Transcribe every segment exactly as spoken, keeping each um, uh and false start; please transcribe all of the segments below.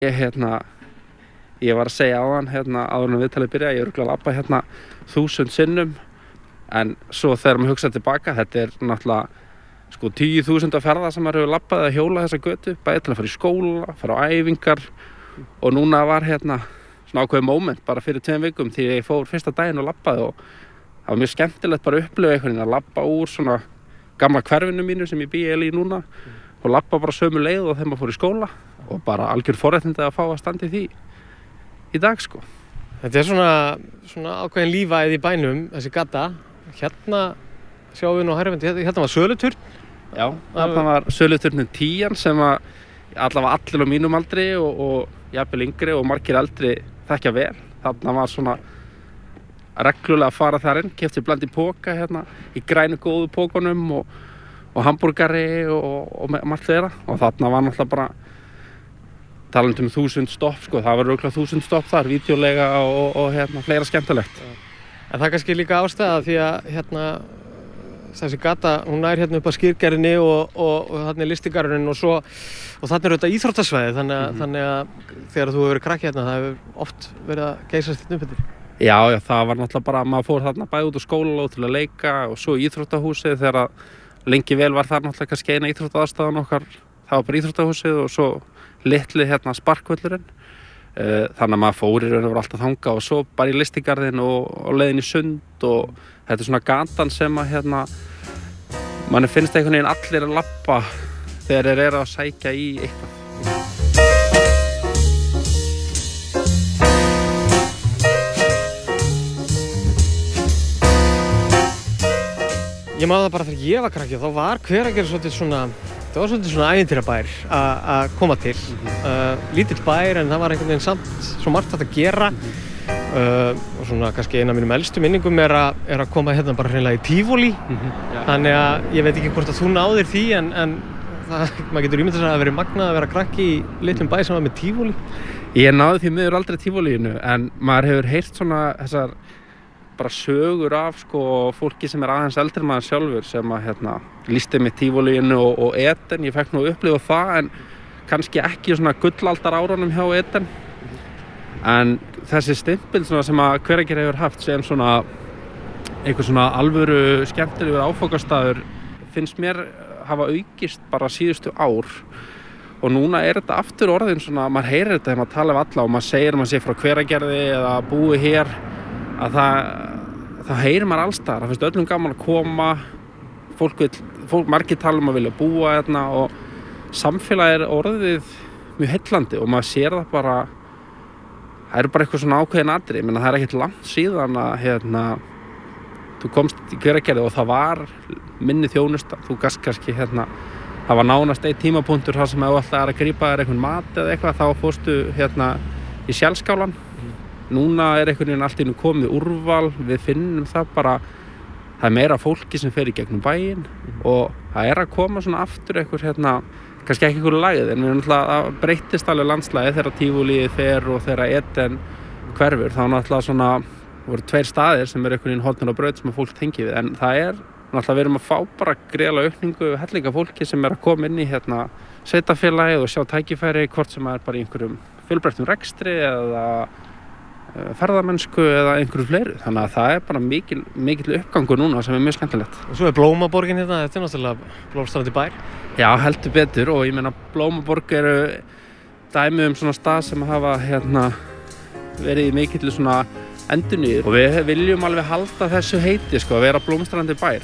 Ég, hérna, ég var að segja á hann hérna, áður en viðtalið byrja, ég er örugglega að labba hérna þúsund sinnum, en svo þegar maður hugsa tilbaka, þetta er náttúrulega sko tíu þúsund að ferða sem maður hefur labbað að hjóla þessa götu, bæði til að fara í skóla, fara á æfingar, og núna var hérna svona ákveðið moment bara fyrir tveim vikum því ég fór fyrsta daginn og labbaði, og það var mjög skemmtilegt bara að upplifa einhvern veginn að labba úr svona gamla hverfinu mínu sem ég bý í núna og labba bara sömu leið og þegar maður fór í skóla og bara algjör forréttindi að fá að standa í því í dag sko. Þetta er svona, svona ákveðin lífæð í bænum, þessi gata. Hérna sjáum við nú herrvendi, hérna var söluturn. Já, þarna var söluturnin tían sem að allavega allir á mínum aldri og, og jafnvel yngri og margir eldri þekkja vel. Þarna var svona reglulega að fara þar inn, keypti blandi póka hérna í grænu góðu pókunum og, og hambúrgari og, og margt fleira, og þarna var náttúrulega bara talandi um þúsund stopp sko, það var örugglega þúsund stopp þar, vídeólega og, og hérna fleira skemmtilegt. En það er kannski líka ástæða því að hérna þessi gata, hún nær hérna upp að Skyrgerðinni og, og, og þarna er Lystigarðurinn og svo og þarna er þetta íþróttasvæði, þannig að, mm-hmm. þannig að þegar þú hefur verið krakki hérna, það hefur oft verið að geysast hérna upp eftir. Já, já, það var náttúrulega bara, maður fór þarna bæði út á skólalóð til að leika og svo íþróttahúsið þegar lengi vel var þar náttúrulega kannski eina íþróttaaðstaðan okkar, það var bara íþróttahúsið og svo litli hérna sparkvöllurinn, þannig að maður fór í raun og veru alltaf þangað og svo bara í Lystigarðinn og, og leiðin í sund, og þetta er svona gatan sem að hérna manni finnst einhvern veginn allir að labba þegar þeir eru að sækja í eitthvað. Ég maður það bara þegar ég var krakki, þá var Hveragerði svolítið svona, það var svolítið svona ævintýrabær að koma til. Mm-hmm. uh, lítill bær, en það var einhvern veginn samt svo margt hægt að gera. Mm-hmm. uh, og svona kannski eina af mínum elstu minningum er að, er að koma hérna bara hreinlega í tífólí. Mm-hmm. Ja. Þannig að ég veit ekki hvort að þú náðir því, en, en það, maður getur ímyndað sér að það verið magnað að vera krakki í litlum bæ sem var með tífólí. Ég náði því miður aldrei tífólíinu, en maður hefur heyrt svona þessar bara sögur af sko fólki sem er aðeins eldri en maður sjálfur sem að hérna lýsti með tífólíinu og, og Eden, ég fekk nú að upplifa það, en kannski ekki svona gullaldar árunum hjá Eden. En þessi stimpil svona sem að Hveragerði hefur haft sem svona einhver svona alvöru skemmtilegur áfangastaður finnst mér hafa aukist bara síðustu ár, og núna er þetta aftur orðin svona, maður heyrir þetta þegar maður tala við alla og maður segir að maður sé frá Hveragerði eða búi hér, að það, það heyrir maður alls staðar, það finnst öllum gaman að koma, fólk vil, fólk margir tala um að vilja búa hérna, og samfélagið er orðið mjög heillandi og maður sér það bara, það eru bara eitthvað svona ákveðin atriði, menn að það er ekkert langt síðan að hérna, þú komst í Hveragerði og það var minni þjónusta, þú gast kannski hérna, það var nánast einn tímapunktur þar sem ef þú ætlaðir að grípa þér einhvern mat eða eitthvað, þá fórstu hérna í Sjálfskálann. Núna er einhvern veginn allt í einu komið úrval, við finnum það bara, það er meira fólki sem fer í gegnum bæinn, mm. og það er að koma svona aftur einhver hérna, kannski ekki einhverju lagið, en við erum náttúrulega að breytist alveg landslagið þegar tífólíið fer og þegar Eden hverfur, þá náttúrulega svona voru tveir staðir sem er einhvern veginn hornin á braut sem að fólk tengi við, en það er náttúrulega við erum að fá bara gríðarlega aukningu hellinga fólki sem er að koma inn í hérna sveitarfélagið og sjá tækifæri, hvort sem er bara í einhverjum fjölbreyttum rekstri eða ferðamennsku eða einhverju fleiri, þannig að það er bara mikil, mikil uppgangur núna sem er mjög skemmtilegt. Og svo er Blómaborgin hérna, þetta er náttúrulega blómstrandi bær. Já, heldur betur, og ég meina Blómaborg eru dæmi um svona stað sem hafa hérna verið í mikill svona endurnýjun, og við viljum alveg halda þessu heiti sko, að vera blómstrandi bær.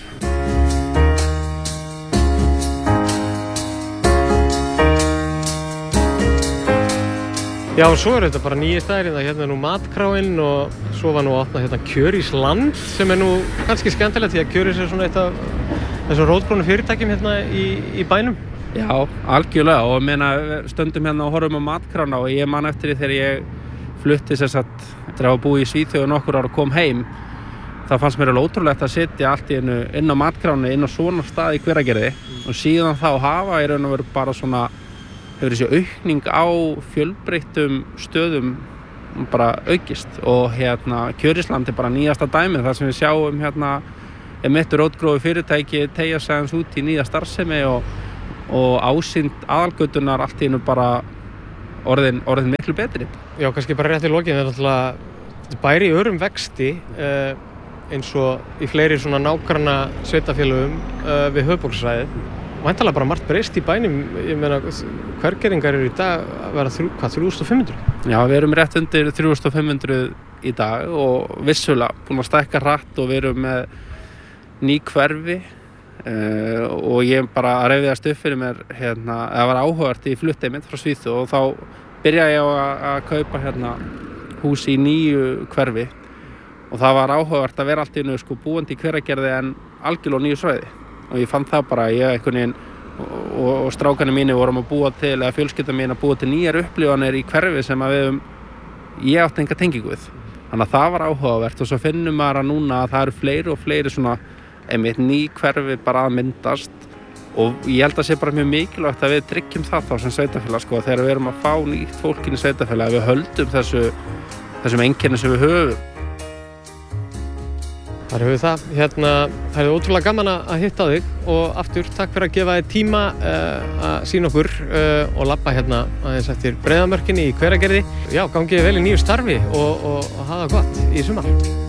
Já, og svo er þetta bara nýja staðir, hérna er nú Matkráin og svo var nú að opna hérna Kjörísland sem er nú kannski skemmtilegt því að Kjörís er svona eitt af þessum rótgrónu fyrirtækjum hérna í, í bænum. Já, algjörlega, og meina stöndum hérna og horfum á Matkrána, og ég man eftir því þegar ég flutti sem sagt eftir að hafa búið í Svíþjóð nokkur ára og kom heim, það fannst mér alveg ótrúlegt að sitja allt í einu inn á Matkráni, inn á svona stað í Hveragerði, mm. og síðan þá hafa í raun og veru bara svona hefur þessi aukning á fjölbreyttum stöðum bara aukist, og hérna Kjörísland er bara nýjasta dæmið þar sem við sjáum hérna mitt rótgróið fyrirtæki teygja sig aðeins út í nýja starfsemi og, og ásýnd aðalgötunnar allt í einu bara orðin, orðin miklu betri. Já, kannski bara rétt í lokin, það er náttúrulega bæri í örum vexti uh, eins og í fleiri svona nágranna sveitafélögum uh, við höfuðborgarsvæðið. Væntanlega bara margt breyst í bænum, ég meina Hvergerðingar eru í dag að vera þrjú, hvað, þrjú þúsund fimm hundruð? Já, við erum rétt undir þrjú þúsund fimm hundruð í dag og vissulega búin að stækka hratt og við erum með ný hverfi uh, og ég bara að reyfiðast upp fyrir mér hérna, það var áhugavert í flutti mitt frá Svíþjóð og þá byrjaði ég á að kaupa hérna hús í nýju hverfi og það var áhugavert að vera allt í einu sko búandi í Hveragerði en algjörlega nýju svæði. Og ég fann það bara, ég einhvern veginn og, og strákarnir mínu vorum að búa til, eða fjölskylda mín að búa til nýjar upplifanir í hverfi sem að við höfum, ég átti enga tengingu við. Þannig að það var áhugavert og svo finnum maður að núna að það eru fleiri og fleiri svona, einmitt ný hverfi bara að myndast og ég held að sé bara mjög mikilvægt að við tryggjum það þá sem sveitafélag sko, þegar við erum að fá nýtt fólk inn í sveitafélag, að við höldum þessu, þessum einkenni sem við höfum. Þar höfum við það. Hérna, það er ótrúlega gaman að hitta þig og aftur takk fyrir að gefa þig tíma uh, að sýna okkur uh, og labba hérna aðeins eftir Breiðamörkinni í Hveragerði. Já, gangið vel í nýju starfi og, og, og hafa það gott í sumar.